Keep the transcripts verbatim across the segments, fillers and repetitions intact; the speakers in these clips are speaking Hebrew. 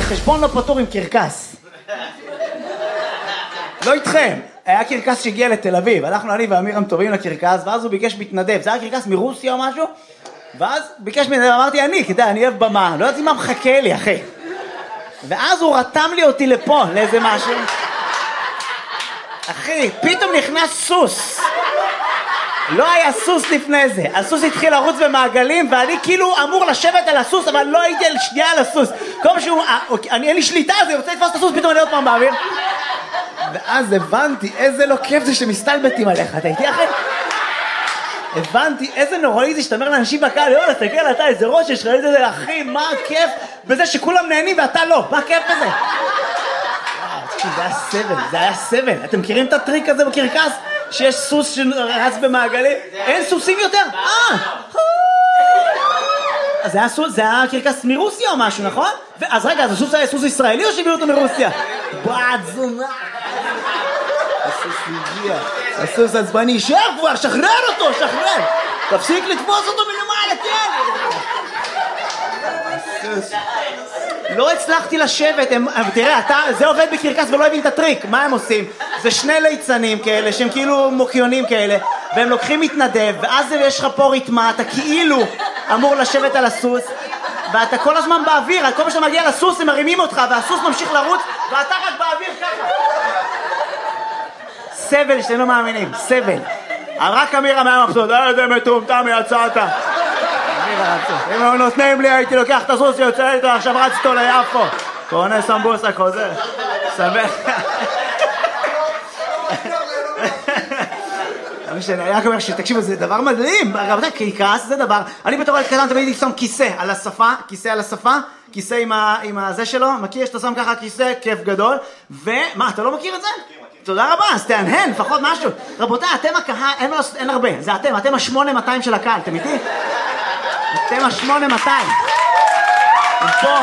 זה חשבון לא פתור עם קרקס. לא איתכם. היה קרקס שהגיע לתל אביב, הלכנו אני ואמירם טובים לקרקס, ואז הוא ביקש מתנדב, זה היה קרקס מרוסיה או משהו, ואז ביקש מתנדב, אמרתי אני, כדאי, אני אוהב במה, לא יודעת מה מחכה לי, אחי. ואז הוא רתם לי אותי לפה, לאיזה משהו. אחי, פתאום נכנס סוס. לא היה סוס לפני זה, הסוס התחיל לרוץ במעגלים, ואני כאילו אמור לשבת על הסוס, אבל לא הייתי על שנייה על הסוס. כל שהוא, אני אין לי שליטה, אז אני רוצה לתפוס את הסוס, פתאום אני עוד פעם באוויר. ואז הבנתי איזה לא כיף זה שמסתלבטים עליך, אתה איתי אחי? הבנתי איזה נוראי זה שאתה אומר לאנשים בקהל, יאללה, תסתכל אתה איזה ראש יש לך, איזה אחי, מה הכיף בזה שכולם נהנים ואתה לא, מה הכיף בזה? זה היה סבל, זה היה סבל. אתם מכירים את הטריק הזה בקרקס? שיש סוס שרץ במעגלים? אין סוסים יותר? אה! אז זה היה סוס, זה היה קרקס מרוסיה או משהו, נכון? אז רגע, אז הסוס היה סוס ישראלי או שהביאו אותו מרוסיה? בעד זונה! הסוס הגיע, הסוס עצבני, שב כבר, שחרר אותו, שחרר! תפסיק לתפוס אותו מלמעלה, כן! הסוס... לא הצלחתי לשבת, הם, תראה, אתה, זה עובד בקרקס ולא הבין את הטריק, מה הם עושים? זה שני ליצנים כאלה, שהם כאילו מוקיונים כאלה, והם לוקחים מתנדב, ואז יש לך פה ריתמה, אתה כאילו אמור לשבת על הסוס, ואתה כל הזמן באוויר, כל מה שאתה מגיע לסוס הם מרימים אותך, והסוס ממשיך לרוץ, ואתה רק באוויר ככה. סבל, שאתם לא מאמינים, סבל. רק אמירה מהמחסות, איזה מטומטם יצאת. אם הם נותנים לי, הייתי לוקח את הסוס שיוצא איתו, עכשיו רצתו ליפו. קונה סמבוסה, חוזר. סמך. אני רק אומר שתקשיבו, זה דבר מדהים. רבותיי, קרקס זה דבר. אני בתור ילד קטן תמיד שם כיסא על השפה, כיסא על השפה, כיסא עם הזה שלו, מכיר שאתה שם ככה כיסא, כיף גדול. ומה, אתה לא מכיר את זה? תודה רבה, אז תענהן, לפחות משהו. רבותיי, אתם הקהל, אין הרבה, זה אתם, אתם השמונה מאתיים של הקהל, אתם איתי? אתם השמונה מאתיים. אתם פה.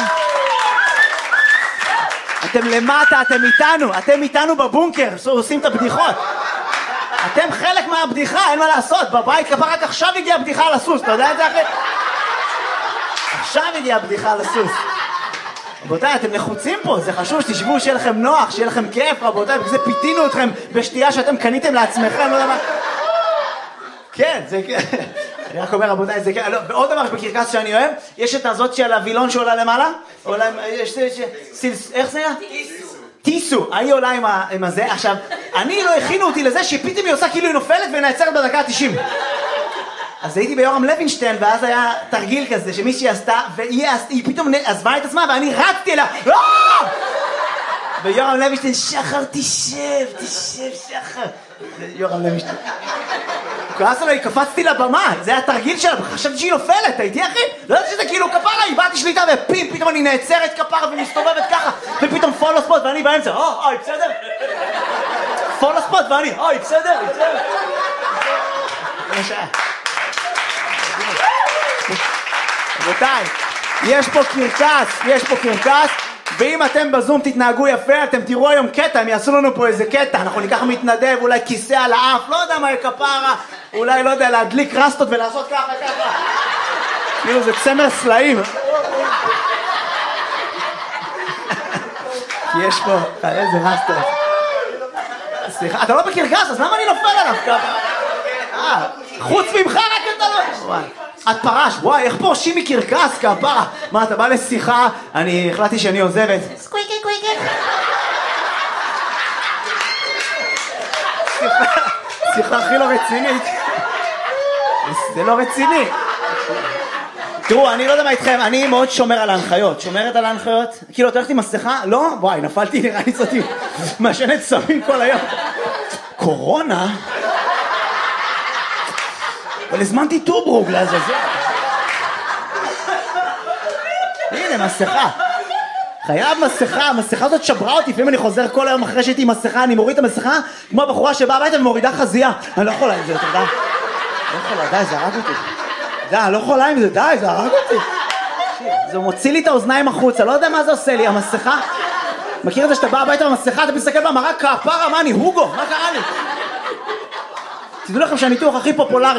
אתם למטה, אתם איתנו, אתם איתנו בבונקר, עושים את הבדיחות. אתם חלק מהבדיחה, אין מה לעשות, בבית כפה רק עכשיו הגיעה הבדיחה על הסוס, אתה יודע את זה אחי? עכשיו הגיעה הבדיחה על הסוס. רבותיי, אתם לחוצים פה, זה חשוב שתשבו, שיהיה לכם נוח, שיהיה לכם כיף, רבותיי, בגלל זה פיתינו אתכם בשתייה שאתם קניתם לעצמכם, לא יודע מה. כן, זה כן. אני רק אומר, רבותיי, זה כן. ועוד דבר בקרקס שאני אוהב, יש את הזאת של הווילון שעולה למעלה, עולה, יש, איך זה היה? טיסו. טיסו, היא עולה עם הזה. עכשיו, אני לא הכינו אותי לזה שפתאום היא עושה כאילו היא נופלת ונעצרת בדקה ה-תשעים. אז הייתי ביורם לוינשטיין, ואז היה תרגיל כזה שמישהי עשתה, והיא פתאום עזבה את עצמה, ואני רצתי אליה, ויורם לוינשטיין, שחר, תשב, תשב, שחר. יורם לוינשטיין. כועס עליי, קפצתי לבמה, זה היה תרגיל שלה, חשבתי שהיא נופלת, הייתי אחי? לא יודעת שזה כאילו כפרה, איבדתי שליטה, ופים, פתאום אני נעצרת כפרה ומסתובבת ככה, ופתאום פולו ספוט, ואני באמצע, אה, אוי, בסדר? פולו ספוט, ואני, אוי, בסדר, בסדר. רבותיי, יש פה קרקס, יש פה קרקס, ואם אתם בזום תתנהגו יפה, אתם תראו היום קטע, הם יעשו לנו פה איזה קטע, אנחנו ניקח מתנדב, אולי כיסא על האף, לא יודע מה כפרה, אולי לא יודע, להדליק רסטות ולעשות ככה ככה. כאילו זה צמר סלעים. כי יש פה, איזה רסטות. סליחה, אתה לא בקרקס, אז למה אני נופל עליו ככה? אה, חוץ ממך רק אתה לא... את פרש, וואי, איך פורשים מקרקס, כפרה? מה, אתה בא לשיחה? אני החלטתי שאני עוזבת. סקוויקי, קוויקי. שיחה הכי לא רצינית. זה לא רציני. תראו, אני לא יודע מה איתכם, אני מאוד שומר על ההנחיות. שומרת על ההנחיות? כאילו, אתה הולכת עם מסכה? לא? וואי, נפלתי, נראה לי זאתי. משנת סמים כל היום. קורונה? אבל הזמנתי טוברוג לעזאזל. הנה, מסכה. חייב מסכה, המסכה הזאת שברה אותי, לפעמים אני חוזר כל היום אחרי שהייתי עם מסכה, אני מוריד את המסכה, כמו הבחורה שבאה הביתה ומורידה חזייה. אני לא יכולה עם זה, אתה יודע? לא יכולה, די, זה הרג אותי. די, אני לא יכולה עם זה, די, זה הרג אותי. זה מוציא לי את האוזניים החוצה, לא יודע מה זה עושה לי, המסכה. מכיר את זה שאתה בא הביתה במסכה, אתה מסתכל במראה, כפרה, מה אני, הוגו, מה קרה לי? תדעו לכם שהניתוח הכי פופולרי